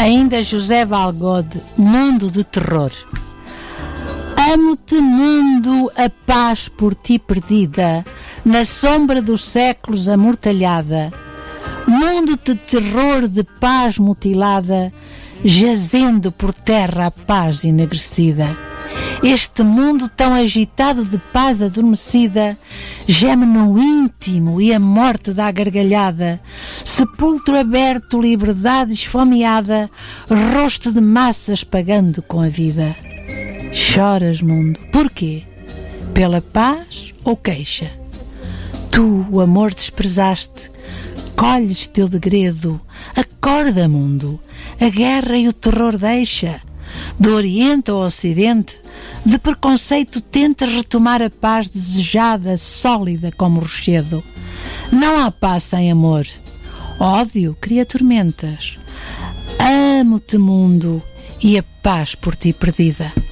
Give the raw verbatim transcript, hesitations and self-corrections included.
Ainda José Valgode, Mundo de Terror. Amo-te, mundo, a paz por ti perdida, na sombra dos séculos amortalhada. Mundo de terror, de paz mutilada, jazendo por terra a paz enegrecida. Este mundo tão agitado de paz adormecida geme no íntimo e a morte dá gargalhada. Sepulcro aberto, liberdade esfomeada, rosto de massas pagando com a vida. Choras, mundo, porquê? Pela paz ou queixa? Tu o amor desprezaste, colhes teu degredo. Acorda, mundo, a guerra e o terror deixa. Do Oriente ao Ocidente, de preconceito tenta retomar a paz desejada, sólida como rochedo. Não há paz sem amor. Ódio cria tormentas. Amo-te, mundo, e a paz por ti perdida.